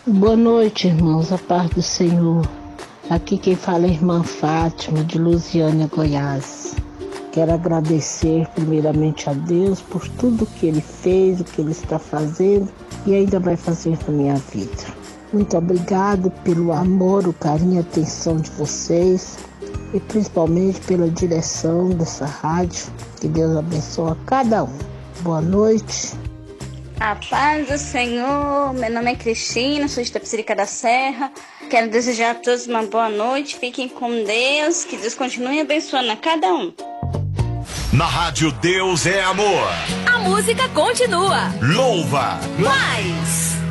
Boa noite, irmãos, a paz do Senhor. Aqui quem fala é a irmã Fátima, de Lusiânia, Goiás. Quero agradecer primeiramente a Deus por tudo que Ele fez, o que Ele está fazendo e ainda vai fazer na minha vida. Muito obrigado pelo amor, o carinho e a atenção de vocês e principalmente pela direção dessa rádio. Que Deus abençoe a cada um. Boa noite. A paz do Senhor, meu nome é Cristina, sou de Itapecerica da Serra. Quero desejar a todos uma boa noite, fiquem com Deus, que Deus continue abençoando a cada um. Na rádio Deus é Amor. A música continua. Louva Mais.